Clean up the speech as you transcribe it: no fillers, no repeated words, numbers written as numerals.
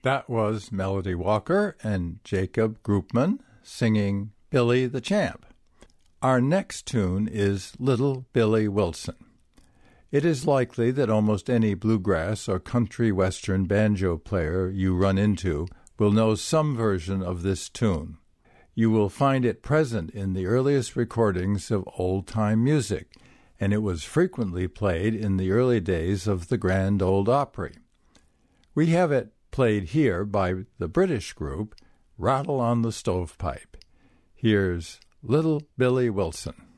That was Melody Walker and Jacob Groopman singing Billy the Champ. Our next tune is Little Billy Wilson. It is likely that almost any bluegrass or country western banjo player you run into will know some version of this tune. You will find it present in the earliest recordings of old-time music, and it was frequently played in the early days of the Grand Ole Opry. We have it played here by the British group Rattle on the Stovepipe. Here's Little Billy Wilson.